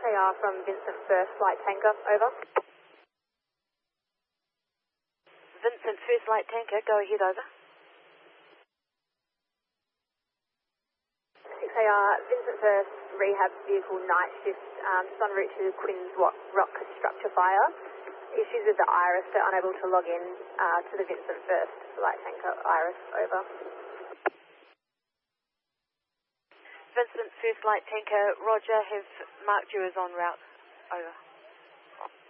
6AR from Vincent First Light Tanker, over. Vincent First Light Tanker, go ahead, over. 6AR, Vincent First Rehab Vehicle Night Shift, just en route to Quinn's Rock Structure Fire. Issues with the Iris, they're unable to log in to the Vincent First Light Tanker Iris, over. Vincent First Light Tanker, roger, have marked you as en route, over.